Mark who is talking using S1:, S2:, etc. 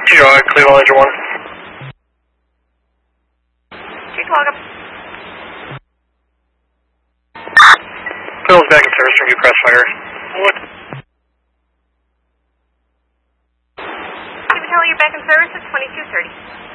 S1: T-Dog, Cleveland Ledger 1.
S2: T-Dog.
S1: Cleveland's back in service from Newcrest Fire. What?
S2: Keep telling you back in service at 2230.